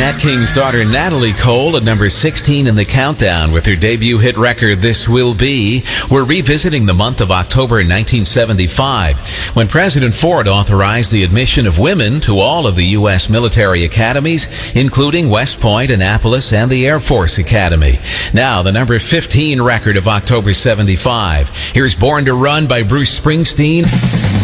Nat King's daughter Natalie Cole at number 16 in the countdown with her debut hit record, This Will Be. We're revisiting the month of October 1975, when President Ford authorized the admission of women to all of the U.S. military academies, including West Point, Annapolis, and the Air Force Academy. Now, the number 15 record of October 75. Here's Born to Run by Bruce Springsteen.